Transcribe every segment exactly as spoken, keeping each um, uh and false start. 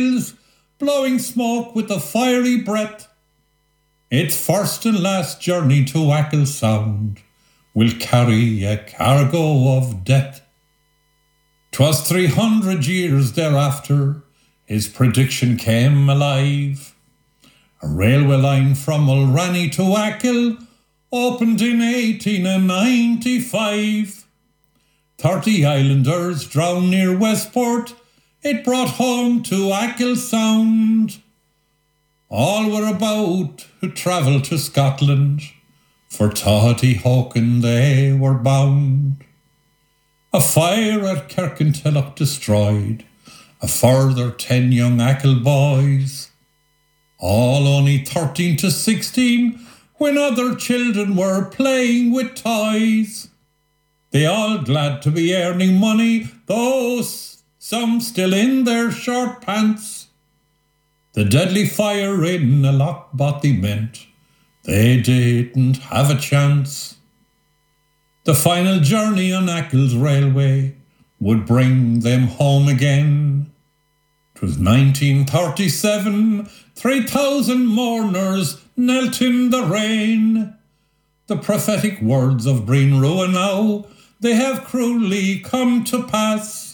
blowing smoke with a fiery breath. Its first and last journey to Achill Sound will carry a cargo of death. 'Twas three hundred years thereafter his prediction came alive. A railway line from Mulranny to Achill opened in eighteen ninety-five. Thirty islanders drowned near Westport, it brought home to Achill Sound. All were about to travel to Scotland, for Toddyhoken they were bound. A fire at Kirkintilloch destroyed a further ten young Achill boys, all only thirteen to sixteen, when other children were playing with toys. They all glad to be earning money, though some still in their short pants. The deadly fire in a Lochbothy meant they didn't have a chance. The final journey on Achill's railway would bring them home again. 'Twas nineteen thirty-seven, three thousand mourners knelt in the rain. The prophetic words of Breen Ruin now, they have cruelly come to pass.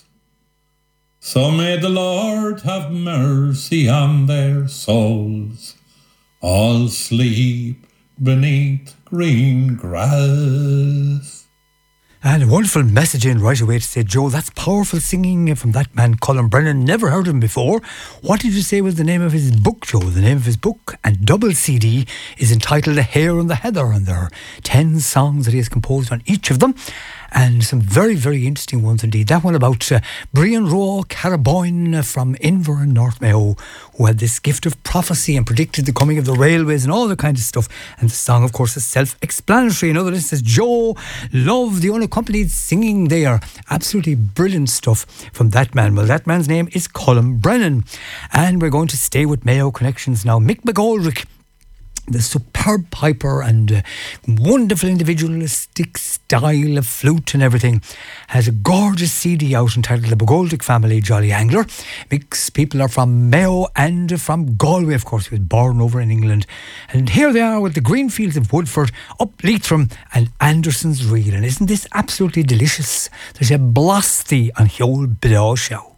So may the Lord have mercy on their souls, all sleep beneath green grass. And a wonderful message in right away to say, Joe, that's powerful singing from that man, Colin Brennan. Never heard of him before. What did you say was the name of his book, Joe? The name of his book and double C D is entitled The Hare and the Heather, and there are ten songs that he has composed on each of them, and some very, very interesting ones indeed. That one about uh, Brian Rowe Caraboyne from Inver in North Mayo, who had this gift of prophecy and predicted the coming of the railways and all that kind of stuff. And the song, of course, is self-explanatory. In other words, it says, Joe, love the unaccompanied singing there. Absolutely brilliant stuff from that man. Well, that man's name is Colin Brennan. And we're going to stay with Mayo Connections now. Mick McGoldrick, the superb piper and uh, wonderful individualistic style of flute and everything, has a gorgeous C D out entitled The McGoldrick Family Jolly Angler. Mick's people are from Mayo and from Galway, of course. He was born over in England. And here they are with the green fields of Woodford, up Leitrim and Anderson's Reel. And isn't this absolutely delicious? There's a blasty on Heol Bidá Show.